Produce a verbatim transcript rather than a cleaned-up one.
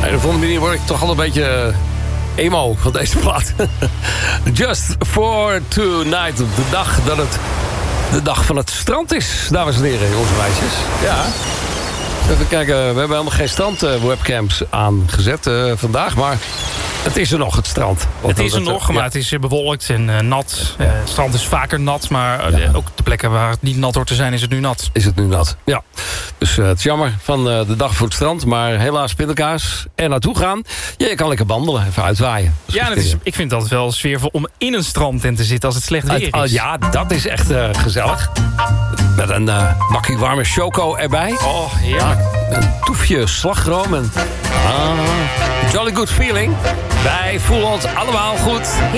een of andere manier word ik toch al een beetje emo van deze plaat. Just for tonight. De dag dat het de dag van het strand is, dames en heren, jongens en meisjes. Ja. Even kijken, we hebben helemaal geen strandwebcams aangezet uh, vandaag, maar het is er nog, het strand. Het is er dat, nog, ja. maar het is bewolkt en uh, nat. Uh, het strand is vaker nat, maar uh, Ja. ook de plekken waar het niet nat hoort te zijn, is het nu nat. Is het nu nat, ja. Dus uh, het is jammer van uh, de dag voor het strand, maar helaas pindakaas er naartoe gaan. Ja, je kan lekker wandelen, even uitwaaien. Ja, en het is, ik vind dat wel sfeervol om in een strandtent te zitten als het slecht weer is. Uit, uh, ja, dat is echt uh, gezellig. Met een uh, bakje warme choco erbij. Oh, heerlijk. Ja, een toefje slagroom en ah, jolly good feeling. Wij voelen ons allemaal goed.